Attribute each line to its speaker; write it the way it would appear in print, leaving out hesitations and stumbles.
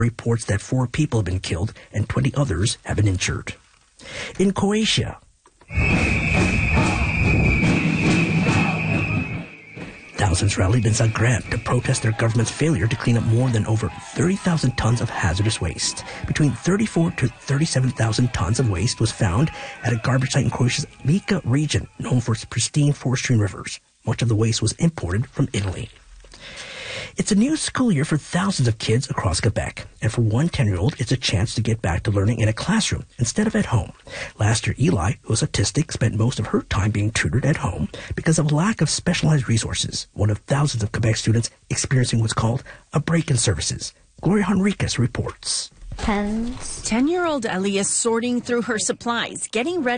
Speaker 1: reports that 4 people have been killed and 20 others have been injured. In Croatia, thousands rallied in Zagreb to protest their government's failure to clean up more than over 30,000 tons of hazardous waste. Between 34 to 37,000 tons of waste was found at a garbage site in Croatia's Lika region, known for its pristine forestry and rivers. Much of the waste was imported from Italy. It's a new school year for thousands of kids across Quebec, and for one 10-year-old, it's a chance to get back to learning in a classroom instead of at home. Last year, Eli, who is autistic, spent most of her time being tutored at home because of a lack of specialized resources, one of thousands of Quebec students experiencing what's called a break in services. Gloria Henriquez reports.
Speaker 2: Pens. 10-year-old Ellie is sorting through her supplies, getting ready